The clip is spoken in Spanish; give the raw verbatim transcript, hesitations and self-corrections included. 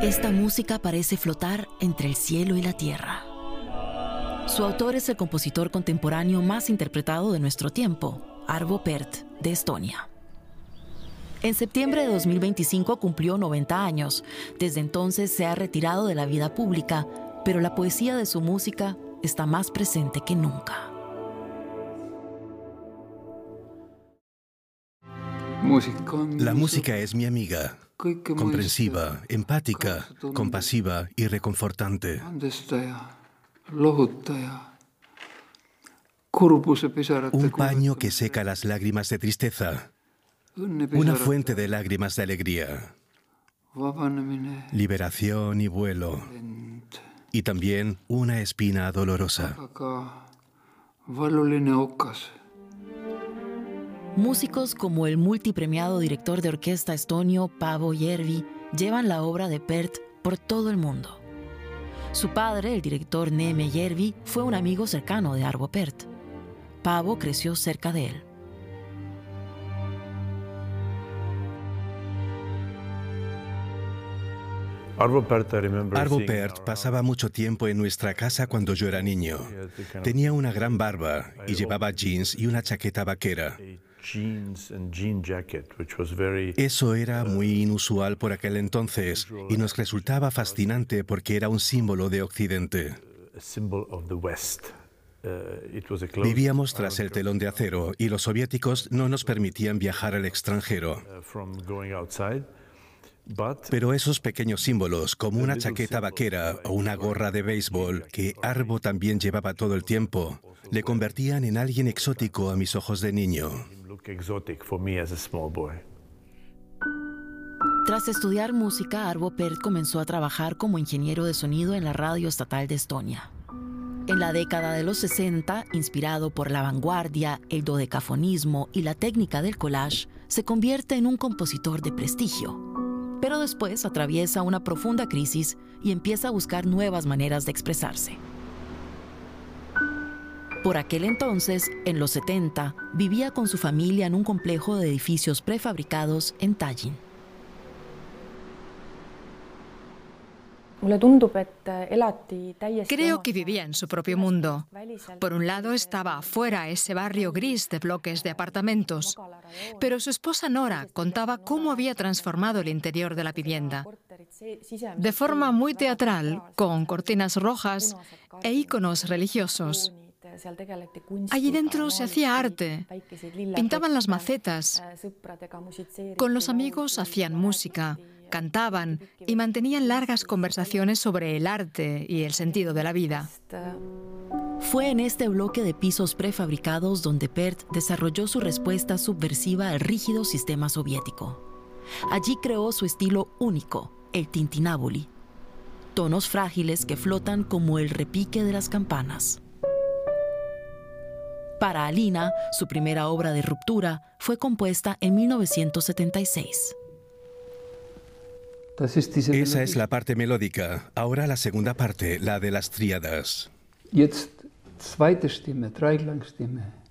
Esta música parece flotar entre el cielo y la tierra. Su autor es el compositor contemporáneo más interpretado de nuestro tiempo, Arvo Pärt, de Estonia. En septiembre de dos mil veinticinco cumplió noventa años. Desde entonces se ha retirado de la vida pública, pero la poesía de su música está más presente que nunca. La música es mi amiga, comprensiva, empática, compasiva y reconfortante. Un paño que seca las lágrimas de tristeza, una fuente de lágrimas de alegría, liberación y vuelo, y también una espina dolorosa. Músicos como el multipremiado director de orquesta estonio Paavo Järvi llevan la obra de Pärt por todo el mundo. Su padre, el director Neeme Järvi, fue un amigo cercano de Arvo Pärt. Paavo creció cerca de él. Arvo Pärt pasaba mucho tiempo en nuestra casa cuando yo era niño. Tenía una gran barba y llevaba jeans y una chaqueta vaquera. Eso era muy inusual por aquel entonces y nos resultaba fascinante porque era un símbolo de Occidente. Vivíamos tras el telón de acero y los soviéticos no nos permitían viajar al extranjero. Pero esos pequeños símbolos, como una chaqueta vaquera o una gorra de béisbol, que Arvo también llevaba todo el tiempo, le convertían en alguien exótico a mis ojos de niño. Tras estudiar música, Arvo Pärt comenzó a trabajar como ingeniero de sonido en la radio estatal de Estonia. En la década de los sesenta, inspirado por la vanguardia, el dodecafonismo y la técnica del collage, se convierte en un compositor de prestigio. Pero después atraviesa una profunda crisis y empieza a buscar nuevas maneras de expresarse. Por aquel entonces, en los setenta, vivía con su familia en un complejo de edificios prefabricados en Tallinn. Creo que vivía en su propio mundo. Por un lado estaba afuera ese barrio gris de bloques de apartamentos, pero su esposa Nora contaba cómo había transformado el interior de la vivienda. De forma muy teatral, con cortinas rojas e íconos religiosos. Allí dentro se hacía arte, pintaban las macetas. Con los amigos hacían música, cantaban y mantenían largas conversaciones sobre el arte y el sentido de la vida. Fue en este bloque de pisos prefabricados donde Pärt desarrolló su respuesta subversiva al rígido sistema soviético. Allí creó su estilo único, el tintinábuli. Tonos frágiles que flotan como el repique de las campanas. Para Alina, su primera obra de ruptura fue compuesta en mil novecientos setenta y seis. Esa es la parte melódica. Ahora la segunda parte, la de las tríadas. Jetzt zweite Stimme, Dreiklangstimme.